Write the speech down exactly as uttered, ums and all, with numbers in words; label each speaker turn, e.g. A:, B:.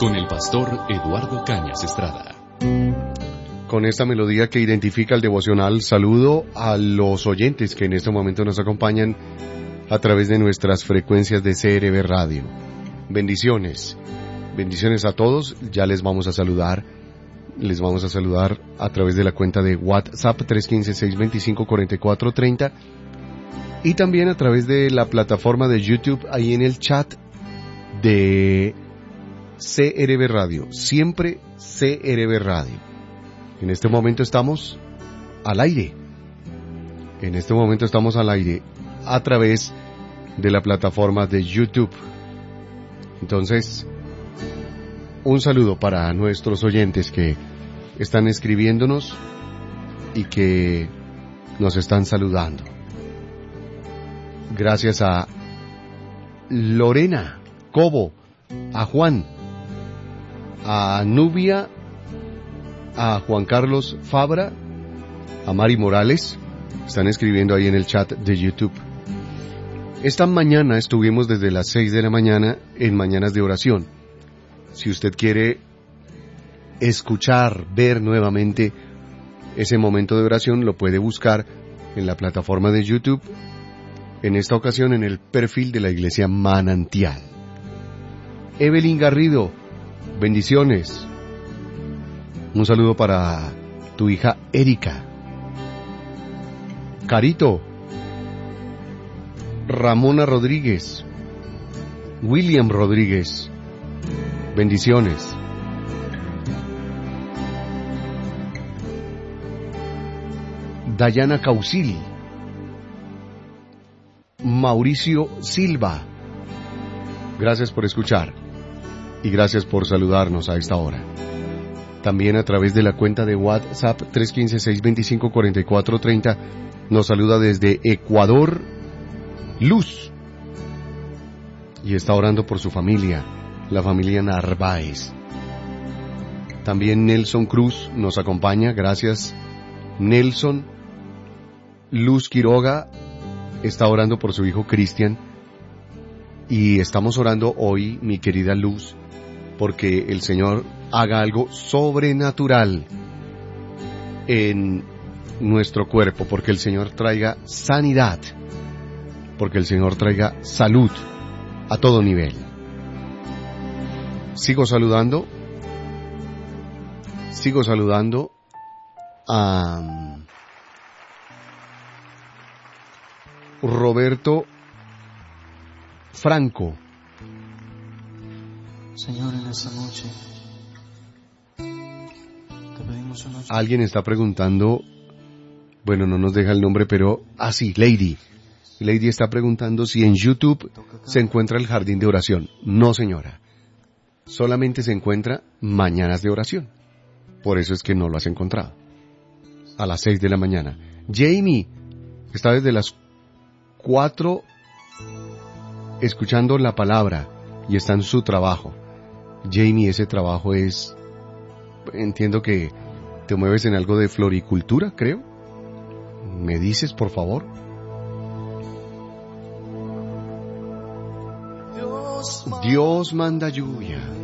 A: con el pastor Eduardo Cañas Estrada.
B: Con esta melodía que identifica el devocional, saludo a los oyentes que en este momento nos acompañan a través de nuestras frecuencias de C R B Radio. Bendiciones, bendiciones a todos. Ya les vamos a saludar, les vamos a saludar a través de la cuenta de WhatsApp tres uno cinco, seis dos cinco, cuatro cuatro tres cero y también a través de la plataforma de YouTube, ahí en el chat de C R B Radio, siempre C R B Radio. En este momento estamos al aire, en este momento estamos al aire a través de la plataforma de YouTube. Entonces, un saludo para nuestros oyentes que están escribiéndonos y que nos están saludando. Gracias a Lorena Cobo, a Juan, a Nubia, a Juan Carlos Fabra, a Mari Morales, están escribiendo ahí en el chat de YouTube. Esta mañana estuvimos desde las seis de la mañana en Mañanas de Oración. Si usted quiere escuchar, ver nuevamente ese momento de oración, lo puede buscar en la plataforma de YouTube, en esta ocasión en el perfil de la Iglesia Manantial. Evelyn Garrido, bendiciones. Un saludo para tu hija Erika. Carito, Ramona Rodríguez, William Rodríguez, bendiciones. Dayana Causil, Mauricio Silva, gracias por escuchar y gracias por saludarnos a esta hora. También a través de la cuenta de WhatsApp tres uno cinco, seis dos cinco, cuatro cuatro tres cero nos saluda desde Ecuador Luz y está orando por su familia, la familia Narváez. También Nelson Cruz nos acompaña, gracias Nelson. Luz Quiroga está orando por su hijo Cristian y estamos orando hoy, mi querida Luz, porque el Señor haga algo sobrenatural en nuestro cuerpo, porque el Señor traiga sanidad, porque el Señor traiga salud a todo nivel. Sigo saludando, sigo saludando a Roberto Franco.
C: Señor, en esta noche te pedimos una...
B: Alguien está preguntando, bueno, no nos deja el nombre, pero, ah sí, Lady. Lady está preguntando si en YouTube se encuentra el jardín de oración. No, señora. Solamente se encuentra Mañanas de Oración. Por eso es que no lo has encontrado. A las seis de la mañana. Jamie está desde las cuatro escuchando la palabra y está en su trabajo. Jamie, ese trabajo es, entiendo que te mueves en algo de floricultura, creo. ¿Me dices, por favor? Dios manda lluvia.